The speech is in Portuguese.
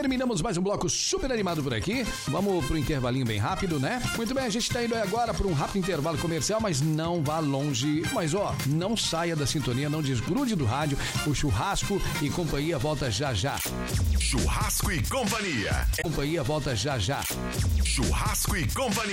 Terminamos mais um bloco super animado por aqui. Vamos pro intervalinho bem rápido, né? Muito bem, a gente tá indo agora para um rápido intervalo comercial, mas não vá longe. Mas não saia da sintonia, não desgrude do rádio. O Churrasco e Companhia volta já já. Churrasco e Companhia. Companhia volta já já. Churrasco e Companhia.